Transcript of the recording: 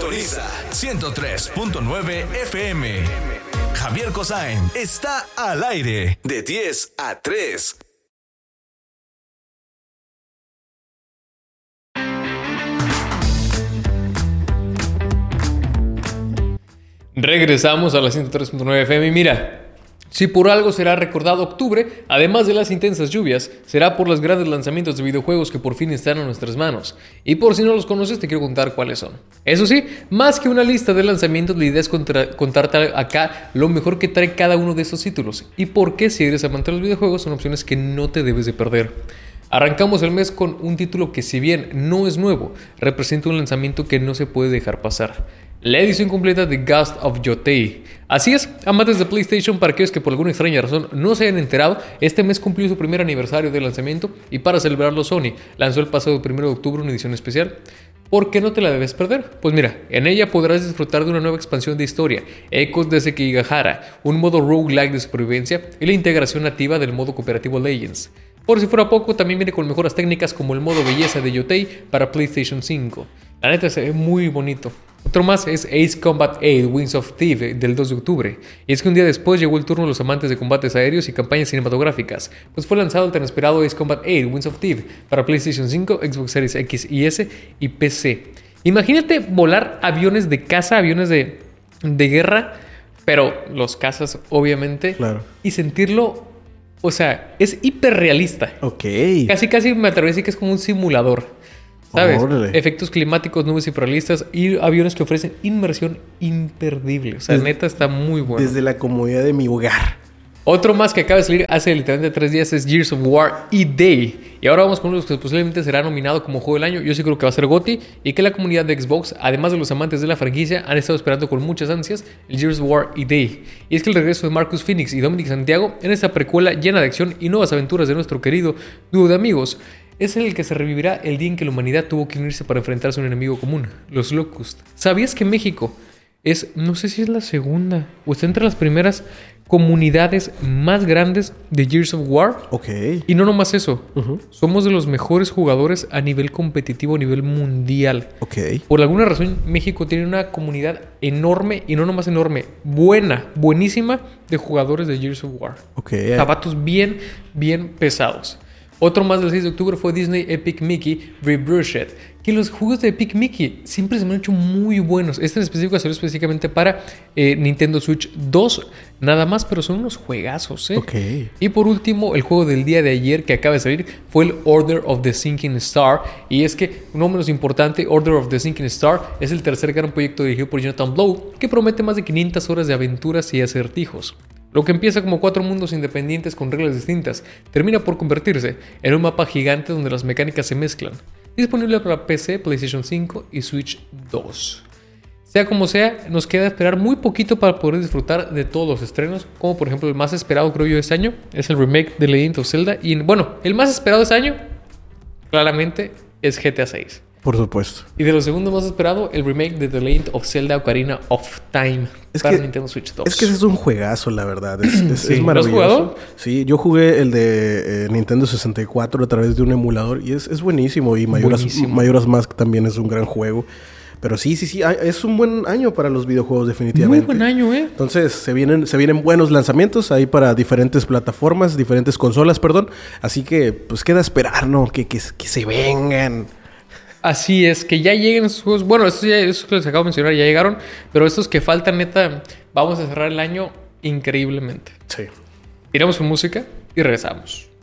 Sintoniza 103.9 FM. Javier Cosain está al aire de 10 a 3. Regresamos a la 103.9 FM y mira, si por algo será recordado octubre, además de las intensas lluvias, será por los grandes lanzamientos de videojuegos que por fin están en nuestras manos. Y por si no los conoces, te quiero contar cuáles son. Eso sí, más que una lista de lanzamientos, la idea es contarte acá lo mejor que trae cada uno de estos títulos y por qué, si eres amante de los videojuegos, son opciones que no te debes de perder. Arrancamos el mes con un título que, si bien no es nuevo, representa un lanzamiento que no se puede dejar pasar: la edición completa de Ghost of Yotei. Así es, amantes de PlayStation, para aquellos que por alguna extraña razón no se hayan enterado, este mes cumplió su primer aniversario de lanzamiento y para celebrarlo Sony lanzó el pasado 1 de octubre una edición especial. ¿Por qué no te la debes perder? Pues mira, en ella podrás disfrutar de una nueva expansión de historia, ecos de Sekigahara, un modo roguelike de supervivencia y la integración nativa del modo cooperativo Legends. Por si fuera poco, también viene con mejoras técnicas como el modo belleza de Yotei para PlayStation 5. La neta se ve muy bonito. Otro más es Ace Combat 8 Wings of Thief del 2 de octubre. Y es que un día después llegó el turno de los amantes de combates aéreos y campañas cinematográficas, pues fue lanzado el tan esperado Ace Combat 8 Wings of Thief para PlayStation 5, Xbox Series X y S y PC. Imagínate volar aviones de caza, aviones de guerra, pero los cazas obviamente, claro, y sentirlo, o sea, es hiperrealista. Ok. Casi me atrevo a decir que es como un simulador. ¿Sabes? Órale. Efectos climáticos, nubes hiperrealistas y aviones que ofrecen inmersión imperdible. O sea, neta está muy bueno. Desde la comodidad de mi hogar. Otro más que acaba de salir hace literalmente 3 días es Gears of War E-Day. Y ahora vamos con uno de los que posiblemente será nominado como Juego del Año. Yo sí creo que va a ser GOTY. Y que la comunidad de Xbox, además de los amantes de la franquicia, han estado esperando con muchas ansias el Gears of War E-Day. Y es que el regreso de Marcus Phoenix y Dominic Santiago en esta precuela llena de acción y nuevas aventuras de nuestro querido dúo de amigos es el que se revivirá el día en que la humanidad tuvo que unirse para enfrentarse a un enemigo común, los Locust. ¿Sabías que México es, no sé si es la segunda o está entre las primeras comunidades más grandes de Gears of War? Ok. Y no nomás eso, somos de los mejores jugadores a nivel competitivo, a nivel mundial. Ok. Por alguna razón, México tiene una comunidad enorme, y no nomás enorme, buenísima de jugadores de Gears of War. Ok. Zapatos bien pesados. Otro más del 6 de octubre fue Disney Epic Mickey Rebrushed. Que los juegos de Epic Mickey siempre se me han hecho muy buenos. Este en específico salió específicamente para Nintendo Switch 2. Nada más, pero son unos juegazos, ¿eh? Ok. Y por último, el juego del día de ayer que acaba de salir fue el Order of the Sinking Star. Y es que, no menos importante, Order of the Sinking Star es el tercer gran proyecto dirigido por Jonathan Blow, que promete más de 500 horas de aventuras y acertijos. Lo que empieza como 4 mundos independientes con reglas distintas, termina por convertirse en un mapa gigante donde las mecánicas se mezclan. Disponible para PC, PlayStation 5 y Switch 2. Sea como sea, nos queda esperar muy poquito para poder disfrutar de todos los estrenos, como por ejemplo el más esperado, creo yo, este año, es el remake de Legend of Zelda. Y bueno, el más esperado este año, claramente, es GTA 6. Por supuesto. Y de los segundos más esperado, el remake de The Legend of Zelda Ocarina of Time para Nintendo Switch 2. Es que ese es un juegazo, la verdad. Es Sí. maravilloso. ¿Lo has jugado? Sí, yo jugué el de Nintendo 64 a través de un emulador y es buenísimo. Y Majora's Mask también es un gran juego. Pero sí, es un buen año para los videojuegos, definitivamente. Muy buen año, ¿eh? Entonces, se vienen buenos lanzamientos ahí para diferentes plataformas, diferentes consolas, perdón. Así que, pues queda esperar, ¿no? Que se vengan. Así es, que ya lleguen sus juegos. Bueno, estos que les acabo de mencionar ya llegaron, pero estos que faltan, neta, vamos a cerrar el año increíblemente. Sí. Iremos con música y regresamos.